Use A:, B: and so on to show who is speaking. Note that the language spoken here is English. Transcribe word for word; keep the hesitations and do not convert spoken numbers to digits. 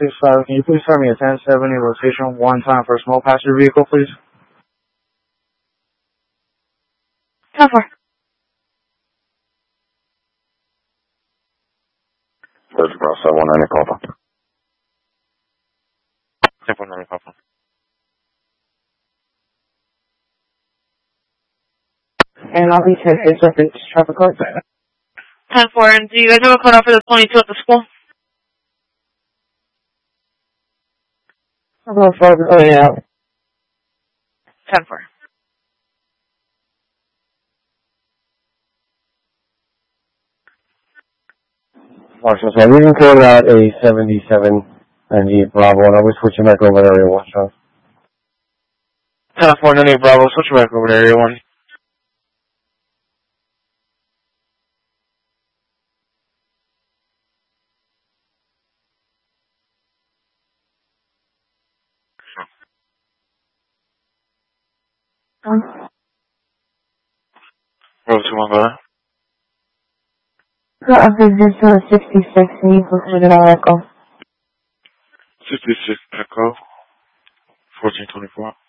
A: six five. Can you please start me at ten seventy, rotation one time for a small passenger vehicle, please?
B: ten four.
C: Virgin Cross seven one nine, call phone.
D: ten four nine, call phone.
A: And I'll be ten eight seconds, traffic code.
B: ten four, and do you guys have a cutoff for the twenty-two at the school?
A: I'm going to start going out.
B: ten four.
A: Marshall, so we can code out a seventy-seven ninety-eight Bravo, and I'll be switching back over to area one, Sean.
D: ten four ninety-eight Bravo, switch back over to area one.
B: Um,
D: Road two one, go ahead.
B: got a visit sixty-six, and you completed our echo.
D: sixty-six Echo, fourteen twenty-four.